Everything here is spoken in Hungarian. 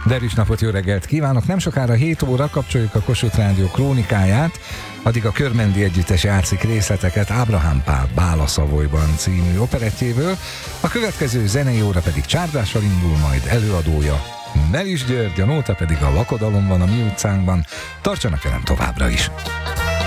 Derűs napot, jó reggelt kívánok! Nem sokára 7 óra kapcsoljuk a Kossuth Rádió krónikáját, addig a Körmendi Együttes játszik részleteket Ábrahám Pál Bála-Savoyban című operettjéből, a következő zenei óra pedig csárdással indul, majd előadója Melis György, a nóta pedig a Lakodalom van a mi utcánkban. Tartsanak velem továbbra is!